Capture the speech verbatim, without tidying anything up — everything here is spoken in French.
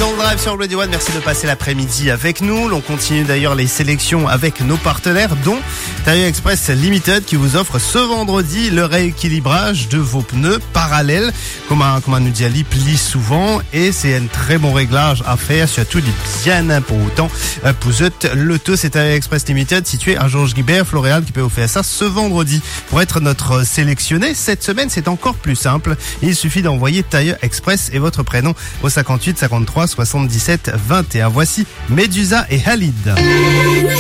dans le drive sur Radio One. Merci de passer l'après-midi avec nous. L'on continue d'ailleurs les sélections avec nos partenaires, dont Tire Express Limited qui vous offre ce vendredi le rééquilibrage de vos pneus parallèles. Comme un, comme un nous dit Ali, plie souvent et c'est un très bon réglage à faire, surtout du bien important. Pour l'auto, c'est Tire Express Limited situé à Georges Guibert, Floréal, qui peut vous faire ça ce vendredi. Pour être notre sélectionné, cette semaine, c'est encore plus simple. Il suffit d'envoyer Tire Express et votre prénom au cinquante-huit cinquante-trois soixante-dix-sept vingt et un. Voici Medusa et Halid.